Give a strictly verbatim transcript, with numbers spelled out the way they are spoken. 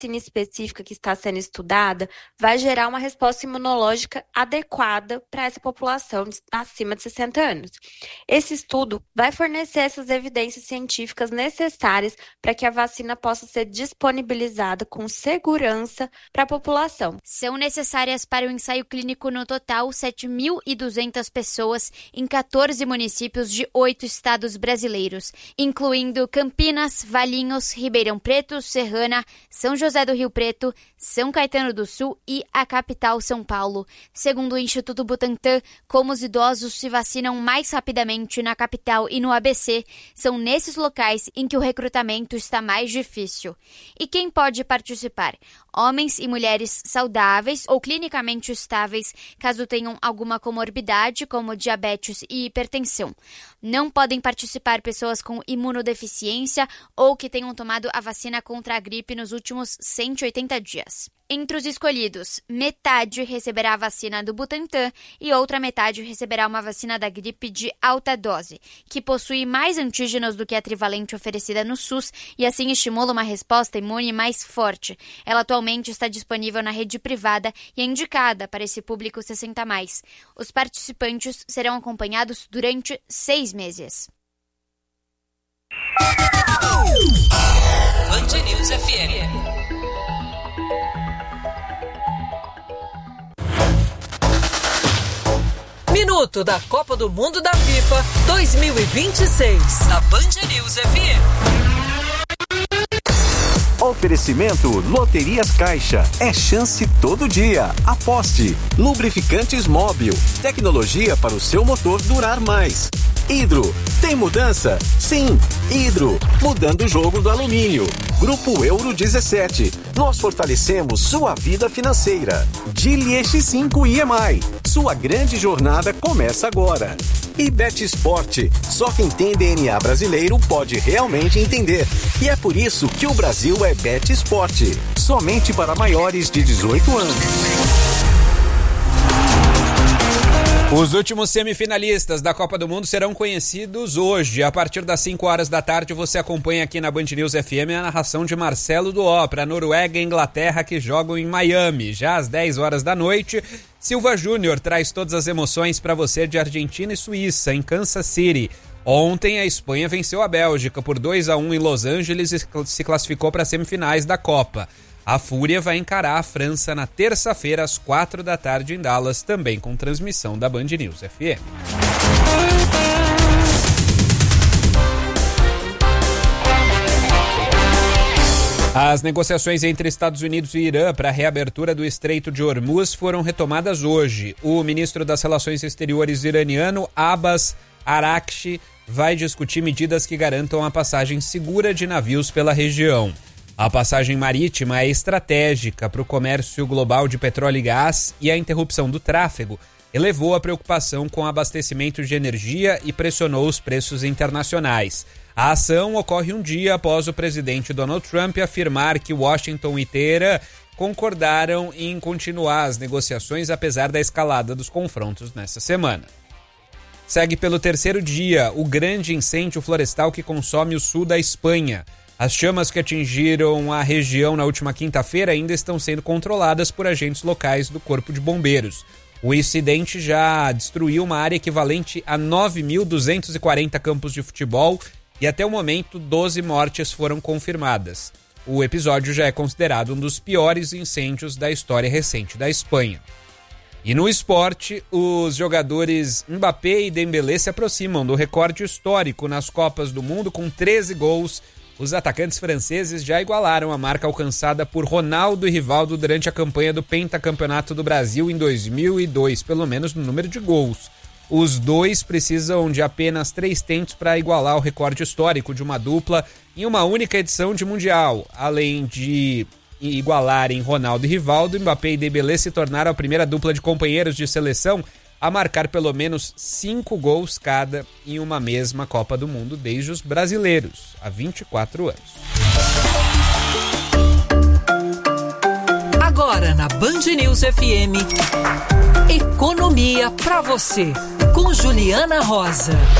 vacina específica que está sendo estudada vai gerar uma resposta imunológica adequada para essa população acima de sessenta anos. Esse estudo vai fornecer essas evidências científicas necessárias para que a vacina possa ser disponibilizada com segurança para a população. São necessárias para o ensaio clínico no total sete mil e duzentas pessoas em quatorze municípios de oito estados brasileiros, incluindo Campinas, Valinhos, Ribeirão Preto, Serrana, São José do Rio Preto, São Caetano do Sul e a capital São Paulo. Segundo o Instituto Butantan, como os idosos se vacinam mais rapidamente na capital e no A B C, são nesses locais em que o recrutamento está mais difícil. E quem pode participar? Homens e mulheres saudáveis ou clinicamente estáveis, caso tenham alguma comorbidade, como diabetes e hipertensão. Não podem participar pessoas com imunodeficiência ou que tenham tomado a vacina contra a gripe nos últimos cento e oitenta dias. Entre os escolhidos, metade receberá a vacina do Butantan e outra metade receberá uma vacina da gripe de alta dose, que possui mais antígenos do que a trivalente oferecida no SUS e assim estimula uma resposta imune mais forte. Ela atualmente está disponível na rede privada e é indicada para esse público sessenta mais. Os participantes serão acompanhados durante seis meses. Band News F M. Minuto da Copa do Mundo da FIFA dois mil e vinte e seis, na Band News F M. Oferecimento Loterias Caixa. É chance todo dia. Aposte. Lubrificantes Móbil. Tecnologia para o seu motor durar mais. Hidro. Tem mudança? Sim. Hidro. Mudando o jogo do alumínio. Grupo Euro dezessete. Nós fortalecemos sua vida financeira. Geely X cinco I M I. Sua grande jornada começa agora. E Bet Sport. Só quem tem D N A brasileiro pode realmente entender. E é por isso que o Brasil é Bet Sport. Somente para maiores de dezoito anos. Os últimos semifinalistas da Copa do Mundo serão conhecidos hoje. A partir das cinco horas da tarde, você acompanha aqui na Band News F M a narração de Marcelo Duó para Noruega e Inglaterra, que jogam em Miami. Já às dez horas da noite, Silva Júnior traz todas as emoções para você de Argentina e Suíça, em Kansas City. Ontem, a Espanha venceu a Bélgica por dois a um em Los Angeles e se classificou para as semifinais da Copa. A Fúria vai encarar a França na terça-feira, às quatro da tarde, em Dallas, também com transmissão da Band News F M. As negociações entre Estados Unidos e Irã para a reabertura do Estreito de Hormuz foram retomadas hoje. O ministro das Relações Exteriores iraniano, Abbas Araghchi, vai discutir medidas que garantam a passagem segura de navios pela região. A passagem marítima é estratégica para o comércio global de petróleo e gás e a interrupção do tráfego elevou a preocupação com o abastecimento de energia e pressionou os preços internacionais. A ação ocorre um dia após o presidente Donald Trump afirmar que Washington e Teherã concordaram em continuar as negociações apesar da escalada dos confrontos nessa semana. Segue pelo terceiro dia o grande incêndio florestal que consome o sul da Espanha. As chamas que atingiram a região na última quinta-feira ainda estão sendo controladas por agentes locais do Corpo de Bombeiros. O incidente já destruiu uma área equivalente a nove mil duzentos e quarenta campos de futebol e até o momento doze mortes foram confirmadas. O episódio já é considerado um dos piores incêndios da história recente da Espanha. E no esporte, os jogadores Mbappé e Dembélé se aproximam do recorde histórico nas Copas do Mundo com treze gols. Os atacantes franceses já igualaram a marca alcançada por Ronaldo e Rivaldo durante a campanha do Pentacampeonato do Brasil em dois mil e dois, pelo menos no número de gols. Os dois precisam de apenas três tentos para igualar o recorde histórico de uma dupla em uma única edição de Mundial. Além de igualarem Ronaldo e Rivaldo, Mbappé e Dembélé se tornaram a primeira dupla de companheiros de seleção a marcar pelo menos cinco gols cada em uma mesma Copa do Mundo desde os brasileiros, há vinte e quatro anos. Agora na Band News F M, Economia pra você, com Juliana Rosa.